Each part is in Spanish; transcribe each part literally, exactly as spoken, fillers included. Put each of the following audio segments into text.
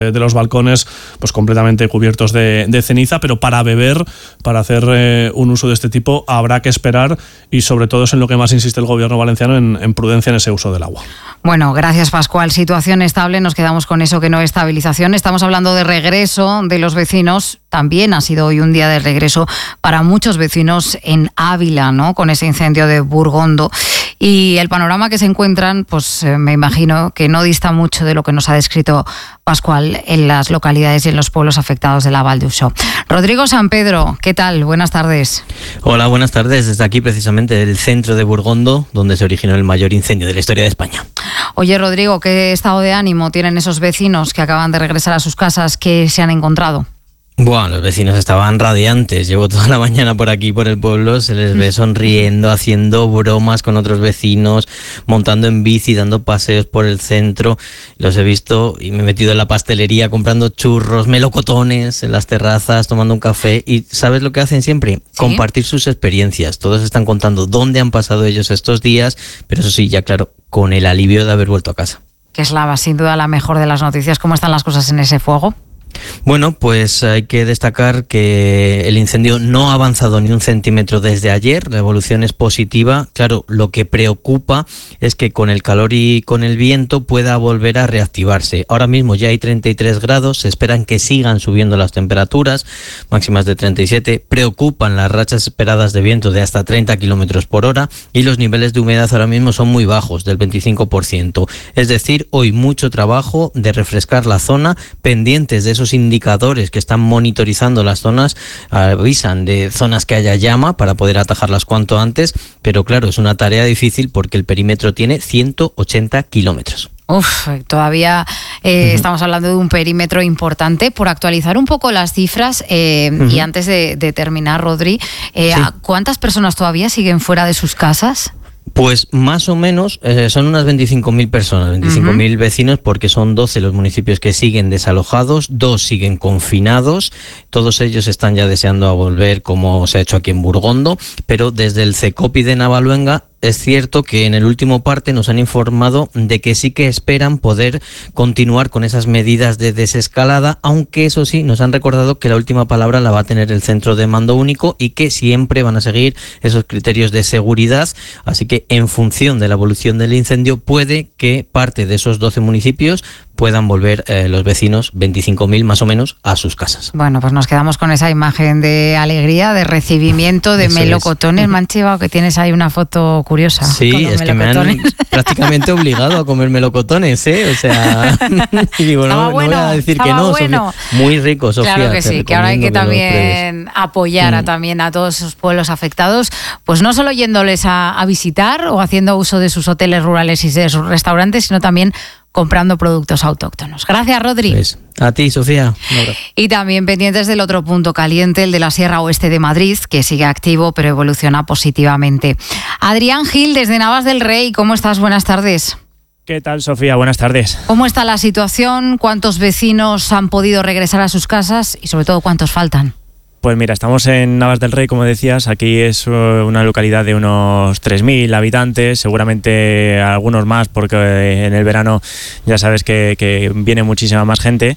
de los balcones pues completamente cubiertos de, de ceniza, pero para beber, para hacer eh, un uso de este tipo, habrá que esperar, y sobre todo es en lo que más insiste el gobierno valenciano, en, en prudencia en ese uso del agua. Bueno, gracias Pascual. Situación estable, nos quedamos con eso, que no es estabilización. Estamos hablando de regreso de los vecinos. También ha sido hoy un día de regreso para muchos vecinos en Ávila, ¿no? Con ese incendio de Burgondo. Y el panorama que se encuentran, pues eh, me imagino que no dista mucho de lo que nos ha descrito Pascual en las localidades y en los pueblos afectados de la Val d'Uixó. Rodrigo San Pedro, ¿qué tal? Buenas tardes. Hola, buenas tardes. Desde aquí, precisamente, del centro de Burgondo, donde se originó el mayor incendio de la historia de España. Oye, Rodrigo, ¿qué estado de ánimo tienen esos vecinos que acaban de regresar a sus casas? ¿Qué se han encontrado? Bueno, los vecinos estaban radiantes. Llevo toda la mañana por aquí, por el pueblo. Se les ve sonriendo, haciendo bromas con otros vecinos, montando en bici, dando paseos por el centro. Los he visto y me he metido en la pastelería comprando churros, melocotones en las terrazas, tomando un café. ¿Y sabes lo que hacen siempre? ¿Sí? Compartir sus experiencias. Todos están contando dónde han pasado ellos estos días, pero eso sí, ya claro, con el alivio de haber vuelto a casa. Que es la, sin duda la mejor de las noticias. ¿Cómo están las cosas en ese fuego? Bueno, pues hay que destacar que el incendio no ha avanzado ni un centímetro desde ayer, la evolución es positiva. Claro, lo que preocupa es que con el calor y con el viento pueda volver a reactivarse. Ahora mismo ya hay treinta y tres grados, se esperan que sigan subiendo las temperaturas, máximas de treinta y siete. Preocupan las rachas esperadas de viento de hasta treinta kilómetros por hora y los niveles de humedad ahora mismo son muy bajos, del veinticinco por ciento. Es decir, hoy mucho trabajo de refrescar la zona, pendientes de esos indicadores que están monitorizando las zonas, avisan de zonas que haya llama para poder atajarlas cuanto antes, pero claro, es una tarea difícil porque el perímetro tiene ciento ochenta kilómetros. Uf, todavía eh, uh-huh. estamos hablando de un perímetro importante. Por actualizar un poco las cifras, eh, uh-huh. y antes de, de terminar, Rodri, eh, sí. ¿cuántas personas todavía siguen fuera de sus casas? Pues más o menos eh, son unas veinticinco mil personas, veinticinco mil uh-huh. vecinos, porque son doce los municipios que siguen desalojados, dos siguen confinados, todos ellos están ya deseando a volver, como se ha hecho aquí en Burgondo, pero desde el CECOPI de Navaluenga es cierto que en el último parte nos han informado de que sí que esperan poder continuar con esas medidas de desescalada, aunque eso sí, nos han recordado que la última palabra la va a tener el centro de mando único y que siempre van a seguir esos criterios de seguridad, así que en función de la evolución del incendio puede que parte de esos doce municipios puedan volver eh, los vecinos, veinticinco mil más o menos, a sus casas. Bueno, pues nos quedamos con esa imagen de alegría, de recibimiento, de Eso melocotones. Es. Me han chivado que tienes ahí una foto curiosa. Sí, es que me han prácticamente obligado a comer melocotones, ¿eh? O sea, y digo, no, no bueno, voy a decir que no, bueno. Sofía. Muy rico, Sofía. Claro que sí, que ahora hay que, que también apoyar mm. a, también a todos esos pueblos afectados, pues no solo yéndoles a, a visitar o haciendo uso de sus hoteles rurales y de sus restaurantes, sino también comprando productos autóctonos. Gracias, Rodri. Pues, a ti, Sofía. Y también pendientes del otro punto caliente, el de la Sierra Oeste de Madrid, que sigue activo pero evoluciona positivamente. Adrián Gil, desde Navas del Rey, ¿cómo estás? Buenas tardes. ¿Qué tal, Sofía? Buenas tardes. ¿Cómo está la situación? ¿Cuántos vecinos han podido regresar a sus casas? Y sobre todo, ¿cuántos faltan? Pues mira, estamos en Navas del Rey, como decías. Aquí es una localidad de unos tres mil habitantes, seguramente algunos más, porque en el verano ya sabes que, que viene muchísima más gente.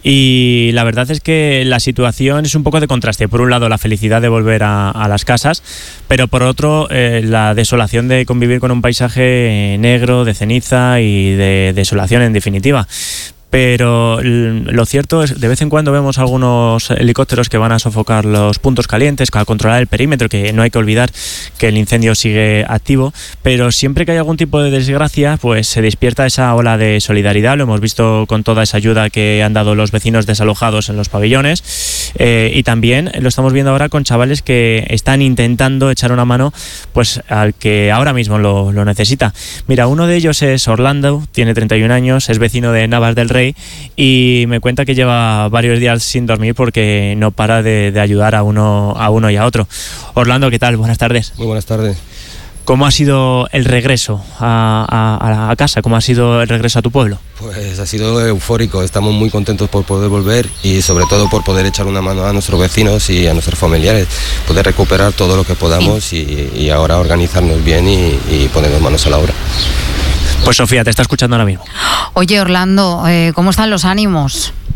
Y la verdad es que la situación es un poco de contraste. Por un lado, la felicidad de volver a, a las casas, pero por otro, eh, la desolación de convivir con un paisaje negro, de ceniza y de desolación en definitiva. Pero lo cierto es que de vez en cuando vemos algunos helicópteros que van a sofocar los puntos calientes, a controlar el perímetro, que no hay que olvidar que el incendio sigue activo, pero siempre que hay algún tipo de desgracia, pues se despierta esa ola de solidaridad. Lo hemos visto con toda esa ayuda que han dado los vecinos desalojados en los pabellones, eh, y también lo estamos viendo ahora con chavales que están intentando echar una mano pues al que ahora mismo lo, lo necesita. Mira, uno de ellos es Orlando, tiene treinta y un años, es vecino de Navas del Rey, y me cuenta que lleva varios días sin dormir porque no para de, de ayudar a uno, a uno y a otro. Orlando, ¿qué tal? Buenas tardes. Muy buenas tardes. ¿Cómo ha sido el regreso a, a, a casa? ¿Cómo ha sido el regreso a tu pueblo? Pues ha sido eufórico, estamos muy contentos por poder volver y sobre todo por poder echar una mano a nuestros vecinos y a nuestros familiares, poder recuperar todo lo que podamos y, y ahora organizarnos bien y, y ponernos manos a la obra. Pues Sofía, te está escuchando ahora mismo. Oye, Orlando, eh, ¿cómo están los ánimos?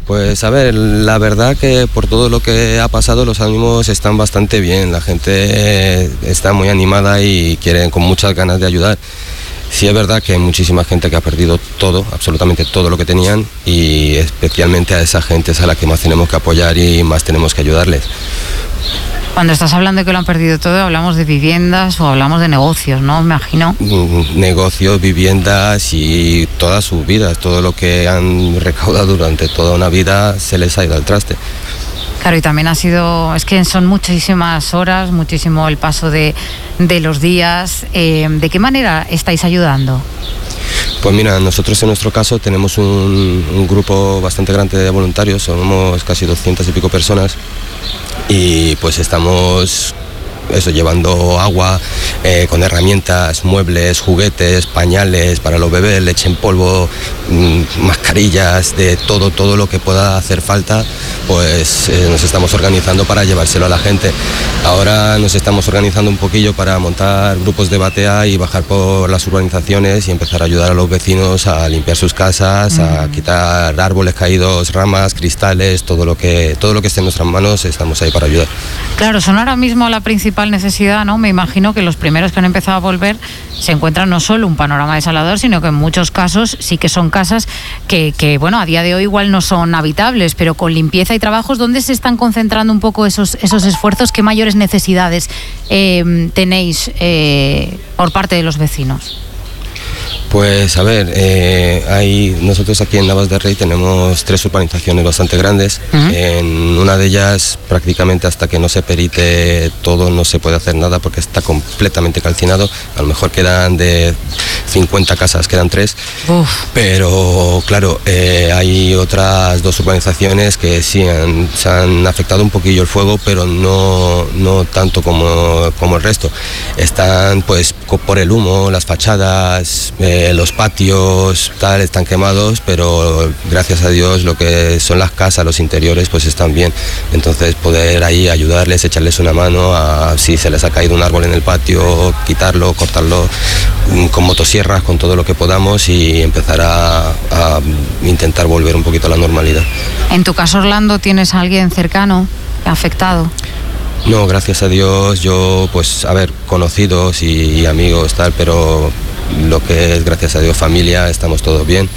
Pues a ver, la verdad que por todo lo que ha pasado los ánimos están bastante bien, la gente está muy animada y quiere con muchas ganas de ayudar. Sí es verdad que hay muchísima gente que ha perdido todo, absolutamente todo lo que tenían, y especialmente a esa gente es a la que más tenemos que apoyar y más tenemos que ayudarles. Cuando estás hablando de que lo han perdido todo, hablamos de viviendas o hablamos de negocios, ¿no? Me imagino. Negocios, viviendas y todas sus vidas, todo lo que han recaudado durante toda una vida se les ha ido al traste. Claro, y también ha sido, es que son muchísimas horas, muchísimo el paso de, de los días. Eh, ¿De qué manera estáis ayudando? Pues mira, nosotros en nuestro caso tenemos un, un grupo bastante grande de voluntarios, somos casi doscientas y pico personas, y pues estamos eso, llevando agua, eh, con herramientas, muebles, juguetes, pañales para los bebés, leche en polvo, mmm, mascarillas, de todo, todo lo que pueda hacer falta, pues eh, nos estamos organizando para llevárselo a la gente. Ahora nos estamos organizando un poquillo para montar grupos de batea y bajar por las urbanizaciones y empezar a ayudar a los vecinos a limpiar sus casas, mm. a quitar árboles caídos, ramas, cristales, todo lo que todo lo que esté en nuestras manos, estamos ahí para ayudar. Claro, son ahora mismo la principal necesidad, ¿no? Me imagino que los primeros que han empezado a volver se encuentran no solo un panorama desolador, sino que en muchos casos sí que son casas que, que, bueno, a día de hoy igual no son habitables, pero con limpieza y trabajos, ¿dónde se están concentrando un poco esos, esos esfuerzos? ¿Qué mayores necesidades eh, tenéis eh, por parte de los vecinos? Pues a ver, eh, hay, nosotros aquí en Navas del Rey tenemos tres urbanizaciones bastante grandes. Uh-huh. En una de ellas prácticamente hasta que no se perite todo no se puede hacer nada porque está completamente calcinado. A lo mejor quedan de cincuenta casas, quedan tres. Uf. Pero claro, eh, hay otras dos urbanizaciones que sí han, se han afectado un poquillo el fuego, pero no, no tanto como, como el resto. Están pues por el humo, las fachadas, eh, los patios, tal, están quemados, pero gracias a Dios lo que son las casas, los interiores, pues están bien. Entonces poder ahí ayudarles, echarles una mano a si se les ha caído un árbol en el patio, quitarlo, cortarlo con motosierras, con todo lo que podamos y empezar a, a intentar volver un poquito a la normalidad. En tu caso, Orlando, ¿tienes a alguien cercano afectado? No, gracias a Dios, yo pues, a ver, conocidos y, y amigos, tal, pero lo que es, gracias a Dios, familia, estamos todos bien.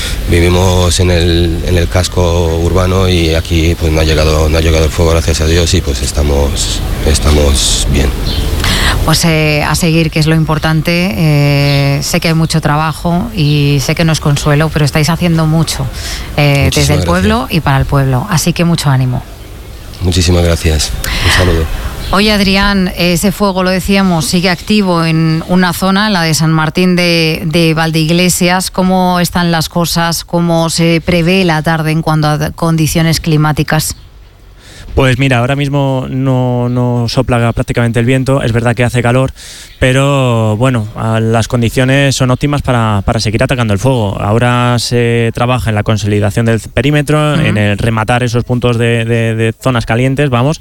Vivimos en el, en el casco urbano y aquí pues no ha llegado, no ha llegado el fuego, gracias a Dios, y pues estamos, estamos bien. Pues eh, a seguir, que es lo importante. Eh, sé que hay mucho trabajo y sé que no es consuelo, pero estáis haciendo mucho eh, desde el pueblo gracias. Y para el pueblo, así que mucho ánimo. Muchísimas gracias. Un saludo. Oye, Adrián, ese fuego, lo decíamos, sigue activo en una zona, la de San Martín de, de Valdeiglesias. ¿Cómo están las cosas? ¿Cómo se prevé la tarde en cuanto a condiciones climáticas? Pues mira, ahora mismo no, no sopla prácticamente el viento, es verdad que hace calor, pero bueno, las condiciones son óptimas para, para seguir atacando el fuego. Ahora se trabaja en la consolidación del perímetro, uh-huh. en el rematar esos puntos de, de, de zonas calientes, vamos,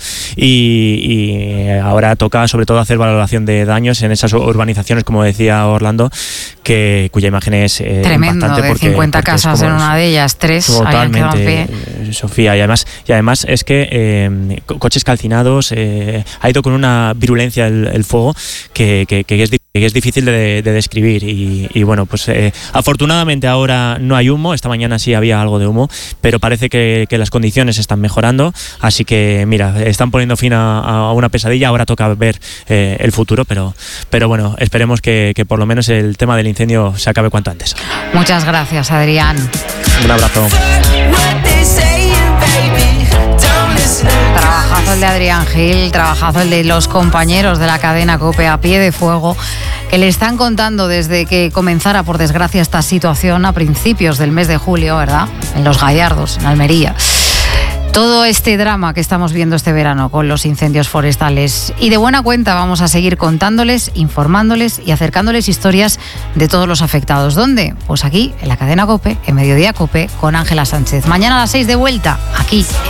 y, y ahora toca sobre todo hacer valoración de daños en esas urbanizaciones, como decía Orlando, que cuya imagen es eh, tremendo, impactante. De porque, cincuenta porque casas en una de ellas, tres totalmente, Sofía, y además, y además es que eh, coches calcinados, eh, ha ido con una virulencia el, el fuego que, que, que, es, que es difícil de, de describir y, y bueno, pues eh, afortunadamente ahora no hay humo, esta mañana sí había algo de humo, pero parece que, que las condiciones están mejorando, así que mira, están poniendo fin a, a una pesadilla, ahora toca ver eh, el futuro, pero, pero bueno, esperemos que, que por lo menos el tema del incendio se acabe cuanto antes. Muchas gracias, Adrián. Un abrazo. Trabajazo el de Adrián Gil, trabajazo el de los compañeros de la cadena COPE a pie de fuego, que le están contando desde que comenzara, por desgracia, esta situación a principios del mes de julio, ¿verdad? En Los Gallardos, en Almería. Todo este drama que estamos viendo este verano con los incendios forestales. Y de buena cuenta vamos a seguir contándoles, informándoles y acercándoles historias de todos los afectados. ¿Dónde? Pues aquí, en la cadena COPE, en Mediodía COPE, con Ángela Sánchez. Mañana a las seis de vuelta, aquí.